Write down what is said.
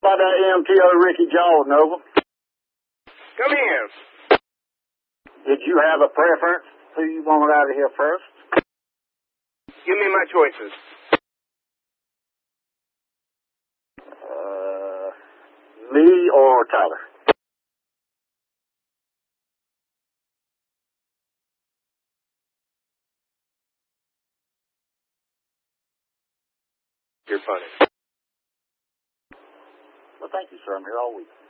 by that MTO Ricky Jordan, over. Come in. Did you have a preference? Who you wanted out of here first? Give me my choices. Me or Tyler? You're funny. Well, thank you, sir. I'm here all week.